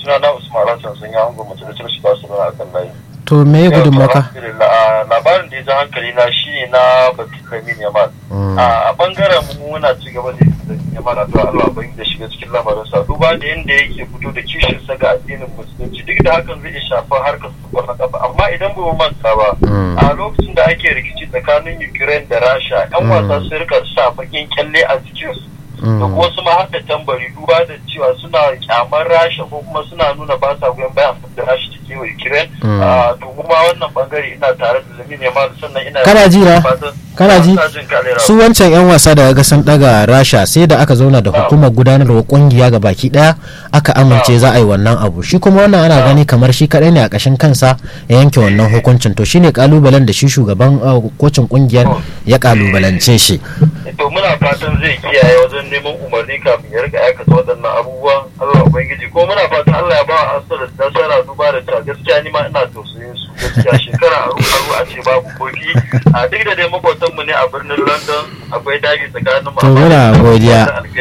suna na Usman Hassan sun yi hango mutum da Chelsea Barcelona akan layi. To me ya gudun maka? Labarin da ya zan hankali na shi na batun Lamine Yamal. A bangaren mu muna ci gaba da Yamal a Allah bai da shiga cikin lamarin sa. Duba da yanda yake fito da kishin sa ga addinin musulunci duk da hakan zai shafa harkar kwallon kafa amma idan ba mu manta ba a lokacin da ake rikici tsakanin Ukraine da Rasha yan wasa sun rika sa bakin kyalle a jikin su. Da kuma su ma hada tambari duba da cewa suna kyamar Rasha ko kuma suna nuna ba sa goyon bayan da Rasha take wa Ukraine. To kuma wannan bangare ina tare da Lamine Yamal sannan ina kana ji su wancan yan wasa da ga san daga Rasha sai da aka zauna da hukumar gudanarwa kungiya ga baki daya aka amince za a yi wannan abu shi kuma wannan ana gani kamar shi kadai ne a kashin kansa ya yanke wannan hukuncin to shine kalubalen da shi shugaban kocin kungiyar ya kalubalance shi. To muna fatan zai kiyaye wajen neman umarni kafin ya rika aikata waɗannan abubuwan Allah ubangiji ko muna fatan Allah ya ba Arsenal nasara duba da ta gaskiya ni ma ina tausayin su gaskiya shekara aru a ce babu kofi a duk da dai makwatan mu ne a birnin London akwai dagi tsakanin mu. To muna godiya.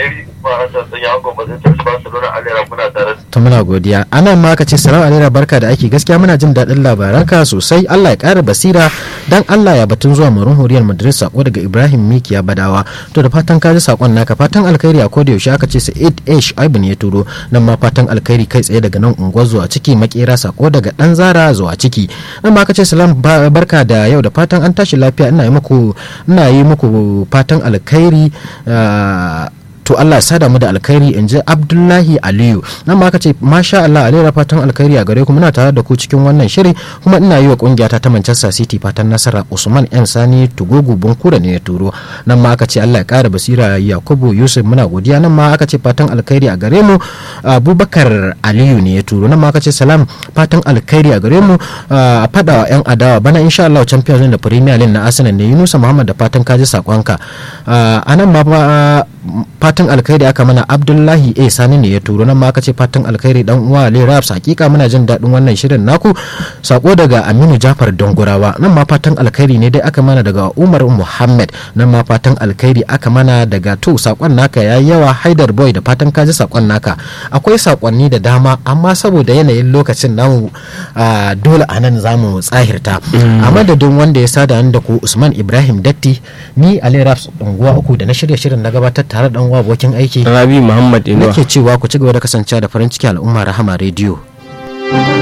To muna godiya anan ma ka ce salamu alaikum barka da aiki gaskiya muna jin daɗin labaranka sosai Allah ya ƙara basira dan Allah ya batun zuwa murin horiyar Madrid sako daga Ibrahim Mikiya Badawa to da fatan ka ji sakon naka fatan alkhairi a koda yaushe aka ce Sa'id Aibu ne ya turo nan ma fatan alkhairi kai tsaye daga nan unguwar zuwa ciki makera sako daga dan Zara zuwa ciki nan ma aka ce salam barka da yau da fatan an tashi lafiya ina yi muku fatan alkhairi to Allah ya sada mu da alkhairi in ji Abdullahi Aliyu nan ma aka ce masha Allah alera fatan alkhairi a gare ku muna tare da ku cikin wannan shiri kuma ina yi wa kungiyata ta Manchester City fatan nasara Usman N Sani Tugogu Bunkura ne ya turo nan ma aka ce Allah ya kara basira Yakubu Yusuf muna godiya nan ma aka ce fatan alkhairi a gare mu Abubakar Aliyu ne ya turo nan ma aka ce salam fatan alkhairi a gare mu a fada wa yan adawa bana insha Allah Champions League da Premier League na Arsenal ne Yunusa Muhammad da fatan kaji sakonka anan ma fatan alkhairi aka mana Abdullahi Sani ne ya turo nan ma aka ce fatan alkhairi dan uwa Ali Raps hakika muna jin daɗin wannan shirin naku sako daga Aminu Jafar Dongurawa nan ma fatan alkhairi ne dai aka mana daga Umar Muhammad nan ma fatan alkhairi aka mana daga to sakon naka yayi yawa Haidar Boy da fatan kaji sakon naka akwai sakonni da dama amma saboda yanayin lokacin namu dole anan zamu tsahirta a madadin wanda ya sada da ku Usman Ibrahim Datti ni Ali Raps unguwa uku da na shirye shirin na gabatar tare da abokin aiki Rabi Muhammad Inuwa nake cewa ku ci gaba da kasancewa da farin ciki al'umma Rahama Radio.